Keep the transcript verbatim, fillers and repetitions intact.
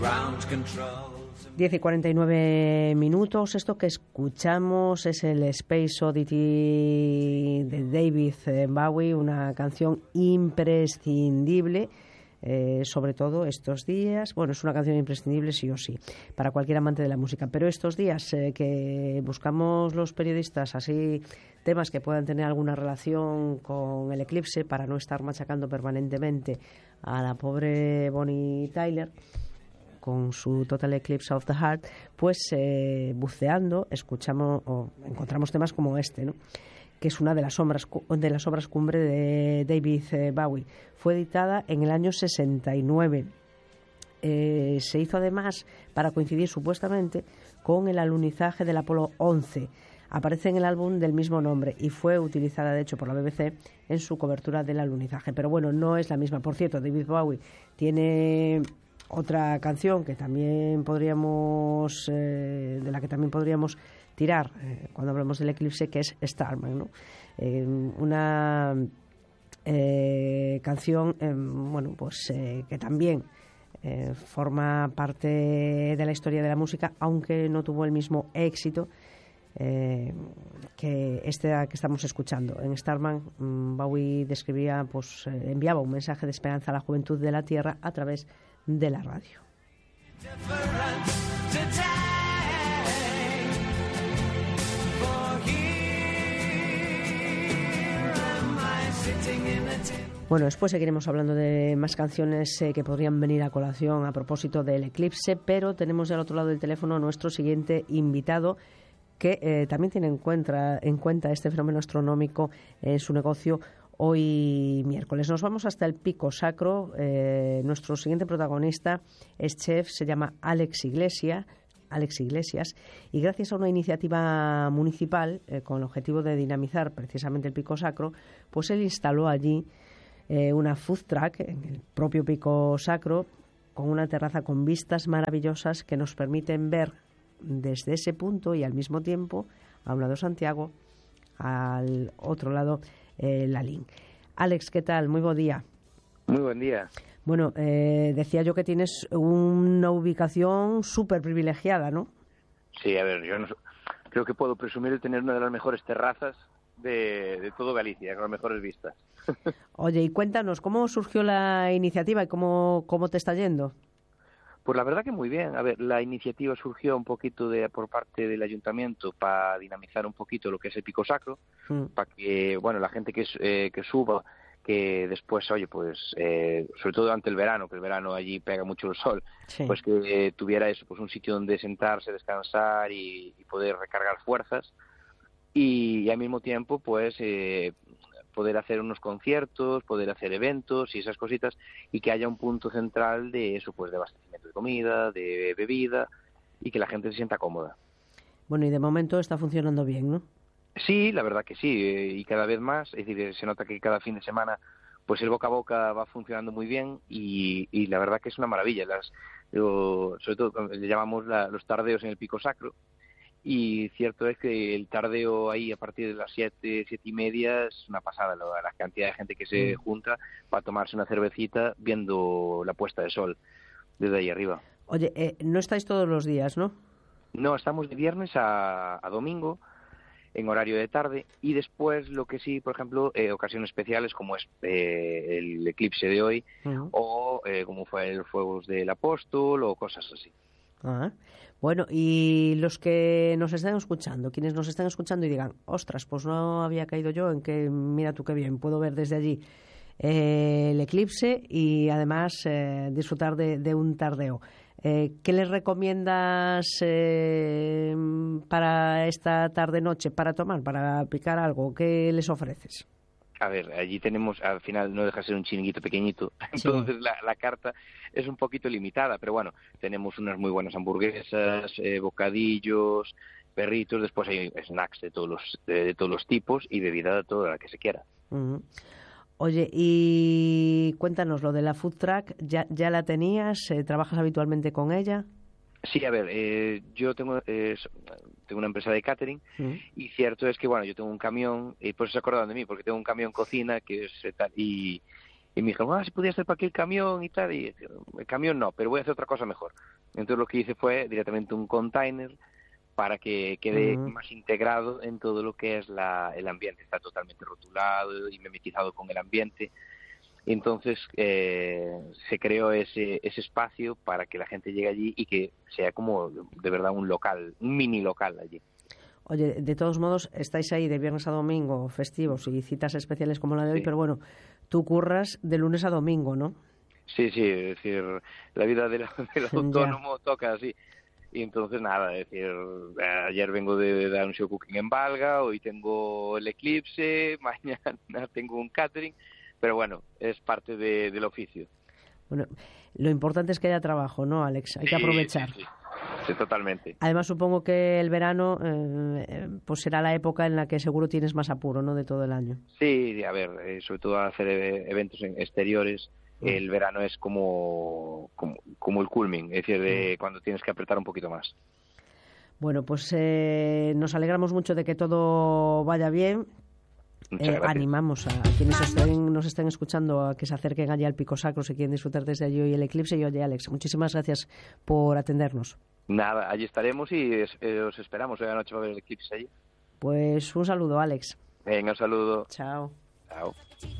diez y cuarenta y nueve minutos. Esto que escuchamos es el Space Oddity de David Bowie, una canción imprescindible, eh, sobre todo estos días. Bueno, es una canción imprescindible sí o sí, para cualquier amante de la música, pero estos días eh, que buscamos los periodistas así temas que puedan tener alguna relación con el eclipse para no estar machacando permanentemente a la pobre Bonnie Tyler con su Total Eclipse of the Heart, pues eh, buceando escuchamos o encontramos temas como este, ¿no?, que es una de las obras de las obras cumbre de David Bowie. Fue editada en el año sesenta y nueve. Eh, se hizo además para coincidir supuestamente con el alunizaje del Apolo once. Aparece en el álbum del mismo nombre y fue utilizada de hecho por la B B C en su cobertura del alunizaje. Pero bueno, no es la misma. Por cierto, David Bowie tiene otra canción que también podríamos, eh, de la que también podríamos tirar eh, cuando hablamos del eclipse, que es Starman, ¿no? Eh, una eh, canción, eh, bueno, pues eh, que también eh, forma parte de la historia de la música, aunque no tuvo el mismo éxito eh, que este que estamos escuchando. En Starman, Bowie describía, pues eh, enviaba un mensaje de esperanza a la juventud de la Tierra a través de la radio. Bueno, después seguiremos hablando de más canciones eh, que podrían venir a colación a propósito del eclipse, pero tenemos al otro lado del teléfono a nuestro siguiente invitado, que eh, también tiene en cuenta, en cuenta este fenómeno astronómico en su negocio. Hoy miércoles nos vamos hasta el Pico Sacro. Eh, nuestro siguiente protagonista es chef, se llama Alex Iglesias, Alex Iglesias, y gracias a una iniciativa municipal eh, con el objetivo de dinamizar precisamente el Pico Sacro, pues él instaló allí eh, una food truck en el propio Pico Sacro, con una terraza con vistas maravillosas que nos permiten ver desde ese punto y al mismo tiempo a un lado Santiago, al otro lado Eh, Lalín. Alex, ¿qué tal? Muy buen día. Muy buen día. Bueno, eh, decía yo que tienes una ubicación súper privilegiada, ¿no? Sí, a ver, yo no, creo que puedo presumir de tener una de las mejores terrazas de, de todo Galicia, con las mejores vistas. Oye, y cuéntanos, ¿cómo surgió la iniciativa y cómo, cómo te está yendo? Pues la verdad que muy bien. A ver, la iniciativa surgió un poquito de por parte del ayuntamiento para dinamizar un poquito lo que es el Pico Sacro, mm. para que, bueno, la gente que, eh, que suba, que después, oye, pues, eh, sobre todo durante el verano, que el verano allí pega mucho el sol, sí. pues que eh, tuviera eso, pues un sitio donde sentarse, descansar y, y poder recargar fuerzas, y, y al mismo tiempo, pues, eh, poder hacer unos conciertos, poder hacer eventos y esas cositas, y que haya un punto central de eso, pues de abastecimiento de comida, de bebida, y que la gente se sienta cómoda. Bueno, y de momento está funcionando bien, ¿no? Sí, la verdad que sí, y cada vez más, es decir, se nota que cada fin de semana pues el boca a boca va funcionando muy bien, y, y la verdad que es una maravilla. Las, lo, sobre todo le llamamos la, los tardeos en el Pico Sacro, y cierto es que el tardeo ahí a partir de las siete, siete y media es una pasada, la, la cantidad de gente que se junta para tomarse una cervecita viendo la puesta de sol desde ahí arriba. Oye, eh, no estáis todos los días, ¿no? No, estamos de viernes a, a domingo en horario de tarde, y después lo que sí, por ejemplo, eh, ocasiones especiales como es eh, el eclipse de hoy, uh-huh. o eh, como fue el Fuegos del Apóstol o cosas así. Ah, bueno, y los que nos están escuchando, quienes nos están escuchando y digan, ostras, pues no había caído yo en que, mira tú qué bien, puedo ver desde allí eh, el eclipse y además eh, disfrutar de, de un tardeo. Eh, ¿Qué les recomiendas eh, para esta tarde-noche, para tomar, para picar algo? ¿Qué les ofreces? A ver, allí tenemos, al final no deja de ser un chiringuito pequeñito, entonces sí. la, la carta es un poquito limitada, pero bueno, tenemos unas muy buenas hamburguesas, eh, bocadillos, perritos, después hay snacks de todos los de, de todos los tipos y bebida de toda la que se quiera. Uh-huh. Oye, y cuéntanos, lo de la food truck, ¿ya, ya la tenías? Eh, ¿Trabajas habitualmente con ella? Sí, a ver, eh, yo tengo eh, tengo una empresa de catering, uh-huh. y cierto es que, bueno, yo tengo un camión, y por eso se acordaron de mí, porque tengo un camión cocina, que es tal, y, y me dijeron, ah, si podías hacer para aquí el camión y tal, y el camión no, pero voy a hacer otra cosa mejor. Entonces lo que hice fue directamente un container para que quede Uh-huh. más integrado en todo lo que es la, el ambiente. Está totalmente rotulado y mimetizado con el ambiente. Entonces eh, se creó ese, ese espacio para que la gente llegue allí y que sea como de verdad un local, un mini local allí. Oye, de todos modos, estáis ahí de viernes a domingo, festivos y citas especiales como la de hoy, Sí. pero bueno, tú curras de lunes a domingo, ¿no? Sí, sí, es decir, la vida del, del autónomo toca así. Y entonces nada, es decir, ayer vengo de, de dar un show cooking en Valga, hoy tengo el eclipse, mañana tengo un catering, pero bueno, es parte de, del oficio. Bueno, lo importante es que haya trabajo, ¿no, Alex? Hay sí, que aprovechar. Sí, sí, sí, totalmente. Además, supongo que el verano eh, pues será la época en la que seguro tienes más apuro, ¿no?, de todo el año. Sí, a ver, eh, sobre todo hacer eh, eventos en exteriores, mm. el verano es como, como, como el culmin, es decir, de mm. cuando tienes que apretar un poquito más. Bueno, pues eh, nos alegramos mucho de que todo vaya bien. Eh, animamos a, a quienes estén, nos estén escuchando a que se acerquen allí al Pico Sacro si quieren disfrutar desde allí hoy el eclipse. Y oye, Alex, muchísimas gracias por atendernos. Nada, allí estaremos y es, eh, os esperamos hoy a la noche para ver el eclipse allí. Pues un saludo, Alex. Venga, un saludo. Chao. Chao.